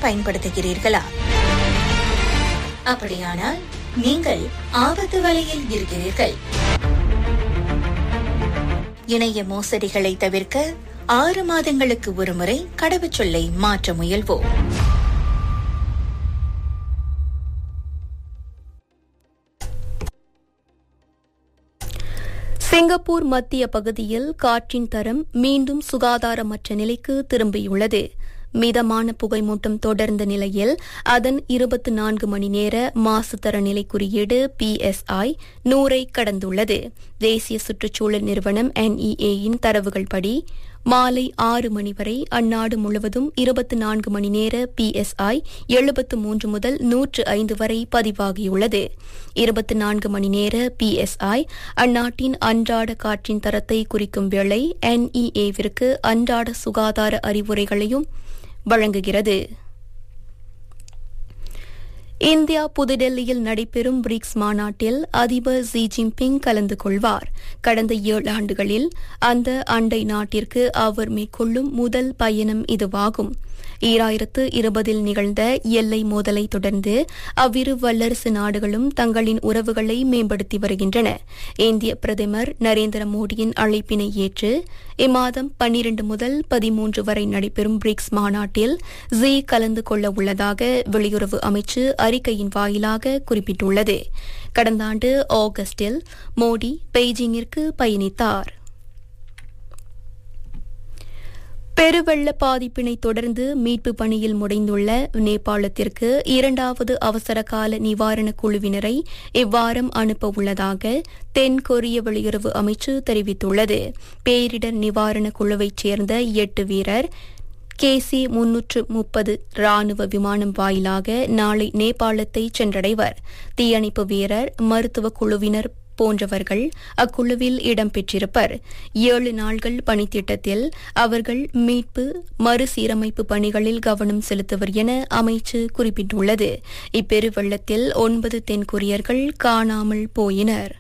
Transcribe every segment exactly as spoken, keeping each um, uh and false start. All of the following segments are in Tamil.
பயன்படுத்துகிறீர்களா? அப்படியானால் நீங்கள் ஆபத்து வலையில் இருக்கிறீர்கள். இணைய மோசடிகளை தவிர்க்க ஆறு மாதங்களுக்கு ஒருமுறை கடவுச்சொல்லை மாற்ற முயல்வோம். சிங்கப்பூர் மத்திய பகுதியில் காற்றின் தரம் மீண்டும் சுகாதாரமற்ற நிலைக்கு திரும்பியுள்ளது. மிதமான புகைமூட்டம் தொடர்ந்த நிலையில் அதன் இருபத்தி நான்கு மணி நேர மாசுத்தர நிலை குறியீடு பி எஸ் ஐ நூறை கடந்துள்ளது. தேசிய சுற்றுச்சூழல் நிறுவனம் என் இ ஏ-யின் தரவுகள் படி மாலை ஆறு மணி வரை அந்நாடு முழுவதும் இருபத்தி நான்கு மணி நேர பி எஸ் ஐ எழுபத்து மூன்று முதல் நூற்று ஐந்து வரை பதிவாகியுள்ளது. இருபத்தி நான்கு மணி நேர பி எஸ் ஐ அந்நாட்டின் அன்றாட காற்றின் தரத்தை குறிக்கும் வேளை என் இ ஏ-விற்கு அன்றாட சுகாதார அறிவுரைகளையும் வழங்குகிறது. இந்தியா புதுடெல்லியில் நடைபெறும் பிரிக்ஸ் மாநாட்டில் அதிபர் ஜி ஜின்பிங் கலந்து கொள்வார். கடந்த ஏழு ஆண்டுகளில் அந்த அண்டை நாட்டிற்கு அவர் மேற்கொள்ளும் முதல் பயணம் இதுவாகும். ஈராயிரத்து இருபதில் நிகழ்ந்த எல்லை மோதலை தொடர்ந்து அவ்விரு வல்லரசு நாடுகளும் தங்களின் உறவுகளை மேம்படுத்தி வருகின்றன. இந்திய பிரதமர் நரேந்திர மோடியின் அழைப்பினை ஏற்று இம்மாதம் பன்னிரண்டு முதல் பதிமூன்று வரை நடைபெறும் பிரிக்ஸ் மாநாட்டில் ஜி கலந்து கொள்ள உள்ளதாக வெளியுறவு அமைச்சு அறிக்கையின் வாயிலாக குறிப்பிட்டுள்ளது. கடந்த ஆண்டு ஆகஸ்டில் மோடி பெய்ஜிங்கிற்கு பயணித்தார். பெருவெள்ள பாதிப்பினை தொடர்ந்து மீட்பு பணியில் முடைந்துள்ள நேபாளத்திற்கு இரண்டாவது அவசர கால நிவாரணக் குழுவினரை இவ்வாரம் அனுப்ப உள்ளதாக தென் கொரிய வெளியுறவு அமைச்சு தெரிவித்துள்ளது. பேரிடர் நிவாரணக் குழுவைச் சேர்ந்த எட்டு வீரர் கேசி முன்னூற்று முப்பது ராணுவ விமானம் வாயிலாக நாளை நேபாளத்தை சென்றடைவர். தீயணைப்பு வீரர், மருத்துவ குழுவினர் போன்றவர்கள் அக்குழுவில் இடம்பெற்றிருப்பர். ஏழு நாள்கள் பணித்திட்டத்தில் அவர்கள் மீட்பு மறுசீரமைப்பு பணிகளில் கவனம் செலுத்துவர் என அமைச்சு குறிப்பிட்டுள்ளது. இப்பெருவெள்ளத்தில் ஒன்பது தென்கொரியர்கள் காணாமல் போயினர்.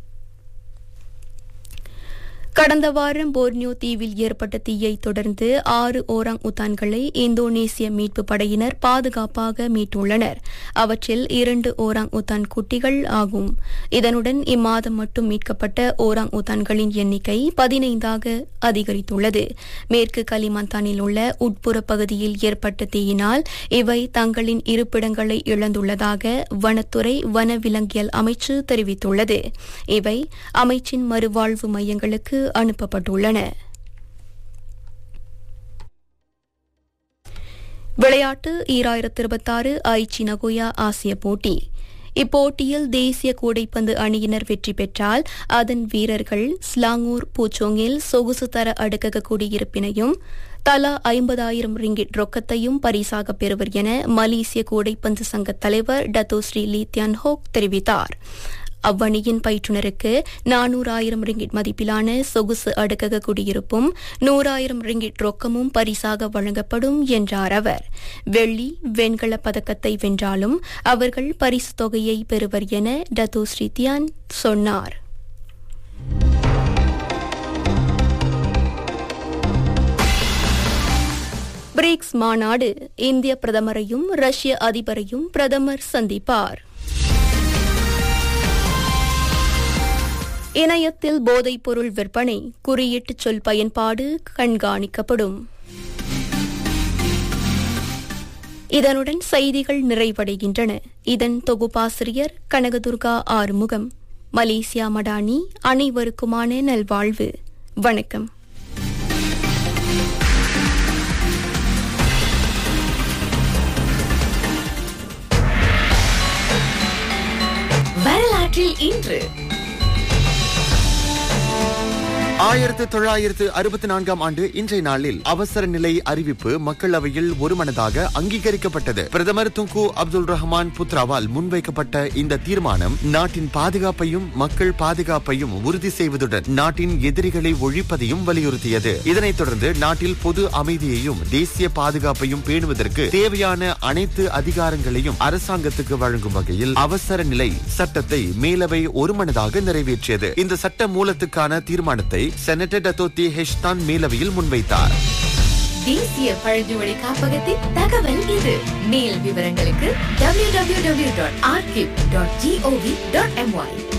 கடந்த வாரம் போர்னியோ தீவில் ஏற்பட்ட தீயை தொடர்ந்து ஆறு ஓராங் உத்தான்களை இந்தோனேசிய மீட்பு படையினர் பாதுகாப்பாக மீட்டுள்ளனர். அவற்றில் இரண்டு ஓராங் உத்தான் குட்டிகள் ஆகும். இதனுடன் இம்மாதம் மட்டும் மீட்கப்பட்ட ஓராங் உத்தான்களின் எண்ணிக்கை பதினைந்தாக அதிகரித்துள்ளது. மேற்கு கலிமந்தானில் உள்ள உட்புற பகுதியில் ஏற்பட்ட தீயினால் இவை தங்களின் இருப்பிடங்களை இழந்துள்ளதாக வனத்துறை வனவிலங்கியல் அமைச்சு தெரிவித்துள்ளது. இவை அமைச்சின் மறுவாழ்வு மையங்களுக்கு அனுப்பப்பட்டுள்ளன. விளையாட்டு ஈராயிரத்து இருபத்தாறு ஐச்சி நகோயா ஆசிய போட்டி. இப்போட்டியில் தேசிய கூடைப்பந்து அணியினர் வெற்றி பெற்றால் அதன் வீரர்கள் ஸ்லாங்கூர் பூச்சோங்கில் சொகுசு தர அடுக்கக குடியிருப்பினையும் தலா ஐம்பதாயிரம் ரிங்கிட் ரொக்கத்தையும் பரிசாக பெறுவர் என மலேசிய கூடைப்பந்து சங்க தலைவர் டத்தோ ஸ்ரீ லீ தியான் ஹோக் தெரிவித்தார். அவ்வணியின் பயிற்றுனருக்கு நானூறாயிரம் ரிங்கிட் மதிப்பிலான சொகுசு அடுக்கக குடியிருப்பும் நூறாயிரம் ரிங்கிட் ரொக்கமும் பரிசாக வழங்கப்படும் என்றார் அவர். வெள்ளி வெண்கல பதக்கத்தை வென்றாலும் அவர்கள் பரிசு தொகையை பெறுவர் என டத்தோ ஸ்ரீ தியான் சொன்னார். பிரிக்ஸ் மாநாடு. இந்திய பிரதமரையும் ரஷ்ய அதிபரையும் பிரதமர் சந்திப்பார். இணையத்தில் போதைப் பொருள் விற்பனை, குறியீட்டு சொல் பயன்பாடு கண்காணிக்கப்படும். இதனுடன் செய்திகள் நிறைவடைகின்றன. இதன் தொகுப்பாசிரியர் கனகதுர்கா ஆறுமுகம். மலேசியா மடானி. அனைவருக்குமான நல்வாழ்வு. வணக்கம். வரலாற்றில் இன்று ஆயிரத்து தொள்ளாயிரத்து அறுபத்தி நான்காம் ஆண்டு இன்றைய நாளில் அவசர நிலை அறிவிப்பு மக்களவையில் ஒருமனதாக அங்கீகரிக்கப்பட்டது. பிரதமர் துங்கு அப்துல் ரஹ்மான் புத்ராவால் முன்வைக்கப்பட்ட இந்த தீர்மானம் நாட்டின் பாதுகாப்பையும் மக்கள் பாதுகாப்பையும் உறுதி செய்வதுடன் நாட்டின் எதிரிகளை ஒழிப்பதையும் வலியுறுத்தியது. இதனைத் தொடர்ந்து நாட்டில் பொது அமைதியையும் தேசிய பாதுகாப்பையும் பேணுவதற்கு தேவையான அனைத்து அதிகாரங்களையும் அரசாங்கத்துக்கு வழங்கும் வகையில் அவசர நிலை சட்டத்தை மேலவை ஒருமனதாக நிறைவேற்றியது. இந்த சட்ட மூலத்துக்கான தீர்மானத்தை செனட்டர் டத்தோ தி ஹெஷ்தான் மேலவையில் முன்வைத்தார். தேசிய பழங்குடி காப்பகத்தின் தகவல் இது. மேல் விவரங்களுக்கு W W W dot archive dot gov dot MY.